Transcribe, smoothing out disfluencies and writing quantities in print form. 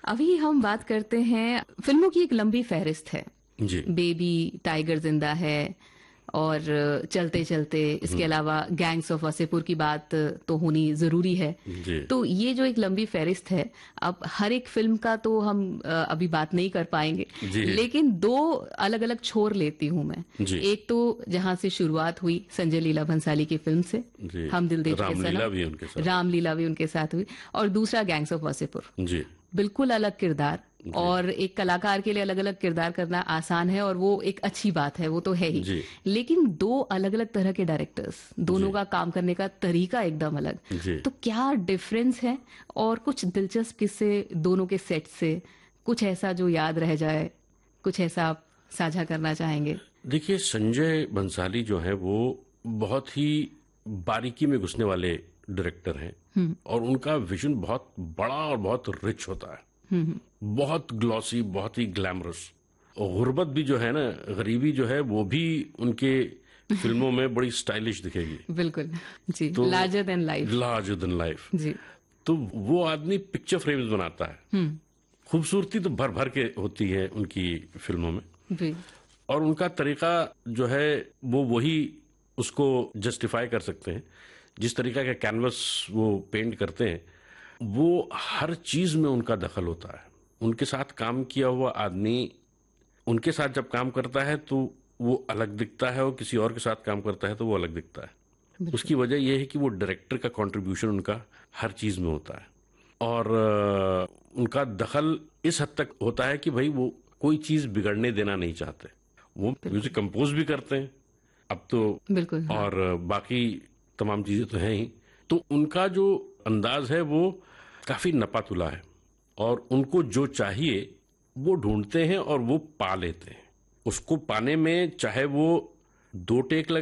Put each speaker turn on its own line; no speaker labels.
अभी हम बात करते हैं, फिल्मों की एक लंबी फहरिस्त है।
जी।
बेबी, टाइगर जिंदा है, और चलते चलते इसके अलावा गैंग्स ऑफ वासेपुर की बात तो होनी जरूरी है।
जी।
तो ये जो एक लंबी फहरिस्त है, अब हर एक फिल्म का तो हम अभी बात नहीं कर पाएंगे,
जी।
लेकिन दो अलग अलग छोर लेती हूं मैं।
जी।
एक तो जहां से शुरुआत हुई संजय लीला भंसाली की फिल्म से,
जी।
हम दिल दे चुके
रामलीला भी उनके साथ,
रामलीला भी उनके साथ हुई, और दूसरा गैंग्स ऑफ वासेपुर।
जी।
बिल्कुल अलग किरदार, और एक कलाकार के लिए अलग अलग किरदार करना आसान है, और वो एक अच्छी बात है, वो तो है ही।
जी।
लेकिन दो अलग अलग तरह के डायरेक्टर्स, दोनों का काम करने का तरीका एकदम अलग।
जी।
तो क्या डिफरेंस है, और कुछ दिलचस्प किस्से दोनों के सेट से, कुछ ऐसा जो याद रह जाए, कुछ ऐसा आप साझा करना चाहेंगे?
देखिए, संजय बंसाली जो है वो बहुत ही बारीकी में घुसने वाले डायरेक्टर हैं, और उनका विजन बहुत बड़ा और बहुत रिच होता है, बहुत ग्लॉसी, बहुत ही ग्लैमरस। और गुर्बत भी जो है ना, गरीबी जो है, वो भी उनके फिल्मों में बड़ी स्टाइलिश दिखेगी।
बिल्कुल जी,
तो
larger than life.
Larger than life
जी।
तो वो आदमी पिक्चर फ्रेम्स बनाता है। खूबसूरती तो भर भर के होती है उनकी फिल्मों में
जी।
और उनका तरीका जो है वो वही उसको जस्टिफाई कर सकते हैं। जिस तरीका का कैनवस वो पेंट करते हैं, वो हर चीज में उनका दखल होता है। उनके साथ काम किया हुआ आदमी उनके साथ जब काम करता है तो वो अलग दिखता है, और किसी और के साथ काम करता है तो वो अलग दिखता है। उसकी वजह यह है कि वो डायरेक्टर का कंट्रीब्यूशन उनका हर चीज में होता है, और उनका दखल इस हद तक होता है कि भाई वो कोई चीज बिगड़ने देना नहीं चाहते। वो म्यूजिक कंपोज भी करते हैं अब तो,
बिल्कुल, हाँ।
और बाकी तमाम चीजें तो हैं ही। तो उनका जो अंदाज है वो काफी नपातुला है, और उनको जो चाहिए वो ढूंढते हैं और वो पा लेते हैं। उसको पाने में चाहे वो 2 टेक